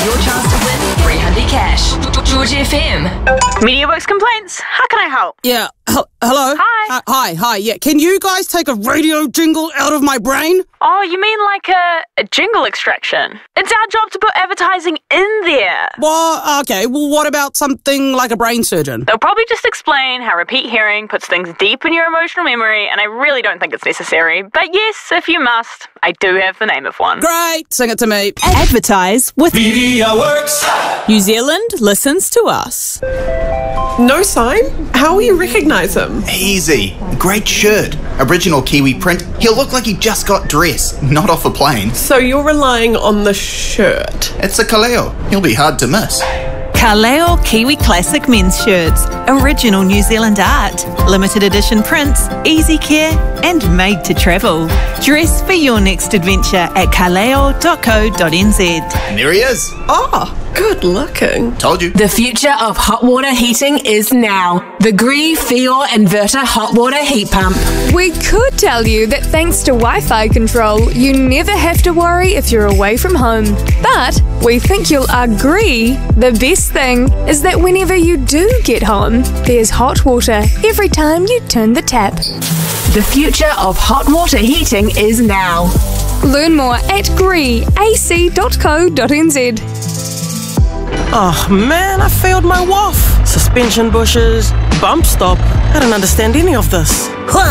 your chance to win 300 cash. George FM. MediaWorks complaints. How can I help? Yeah. Hello? Hi. Hi. Yeah. Can you guys take a radio jingle out of my brain? Oh, you mean like a jingle extraction? It's our job to put advertising in there. Well, okay. Well, what about something like a brain surgeon? They'll probably just explain how repeat hearing puts things deep in your emotional memory, and I really don't think it's necessary. But yes, if you must, I do have the name of one. Great. Sing it to me. Advertise with MediaWorks. New Zealand listens to us. No sign? How will you recognise him? Easy. Great shirt. Original Kiwi print. He'll look like he just got dressed, not off a plane. So you're relying on the shirt? It's a Kaleo. He'll be hard to miss. Kaleo Kiwi Classic men's shirts. Original New Zealand art. Limited edition prints, easy care and made to travel. Dress for your next adventure at kaleo.co.nz. There he is. Oh, good looking. Told you. The future of hot water heating is now. The Gree Fior Inverter Hot Water Heat Pump. We could tell you that thanks to Wi-Fi control, you never have to worry if you're away from home. But we think you'll agree the best thing is that whenever you do get home, there's hot water every time you turn the tap. The future of hot water heating is now. Learn more at greeac.co.nz. Oh man, I failed my WAF. Suspension bushes, bump stop. I don't understand any of this.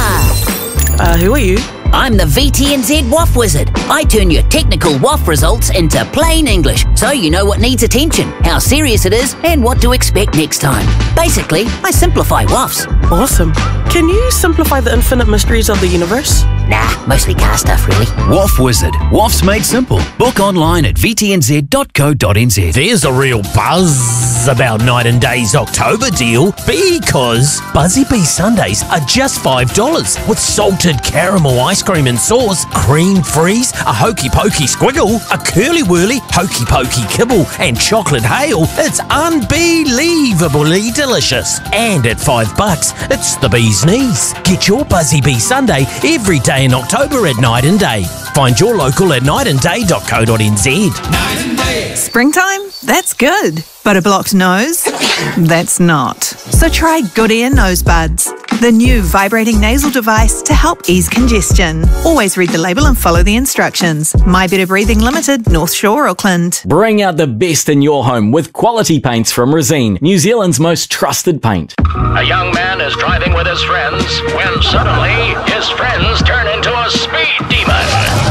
Who are you? I'm the VTNZ WAF Wizard. I turn your technical WAF results into plain English, so you know what needs attention, how serious it is, and what to expect next time. Basically, I simplify WAFs. Awesome. Can you simplify the infinite mysteries of the universe? Nah, mostly car stuff, really. WAF Wizard. WAFs made simple. Book online at vtnz.co.nz. There's a real buzz about Night and Day's October deal because Buzzy Bee Sundays are just $5 with salted caramel ice cream and sauce, cream freeze, a hokey pokey squiggle, a curly whirly hokey pokey kibble, and chocolate hail. It's unbelievably delicious. And at $5, it's the bee's knees. Get your Buzzy Bee Sunday every day in October at Night and Day. Find your local at nightandday.co.nz. Night and Day. Springtime? That's good. But a blocked nose? That's not. So try Good Ear Nose Buds, the new vibrating nasal device to help ease congestion. Always read the label and follow the instructions. My Better Breathing Limited, North Shore, Auckland. Bring out the best in your home with quality paints from Resine, New Zealand's most trusted paint. A young man is driving with his friends when suddenly his friends turn into a speed demon.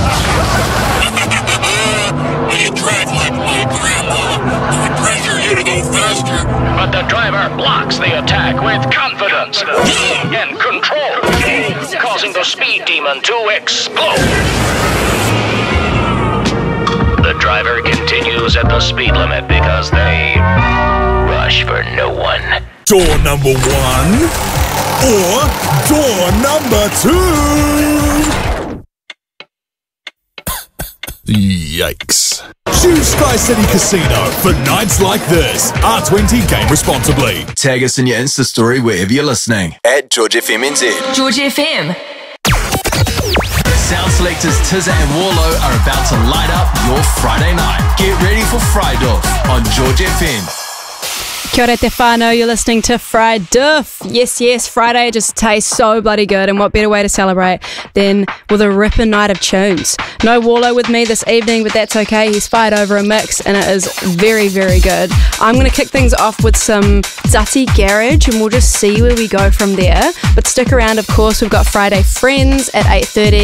You drive like my grandma. I pressure you to go faster. But the driver blocks the attack with confidence and control, causing the speed demon to explode. The driver continues at the speed limit because they rush for no one. Door number 1 or door number 2? Yikes. Choose Sky City Casino for nights like this. R20, game responsibly. Tag us in your Insta story wherever you're listening. At George FM NZ. George FM. Sound selectors Tizza and Warlow are about to light up your Friday night. Get ready for Friduff on George FM. Kia ora te whānau, you're listening to Friduff. Yes, Friday just tastes so bloody good, and what better way to celebrate than with a ripping night of tunes. No Warlow with me this evening, but that's okay. He's fired over a mix, and it is very, very good. I'm going to kick things off with some Zati Garage, and we'll just see where we go from there. But stick around, of course. We've got Friday Friends at 8:30.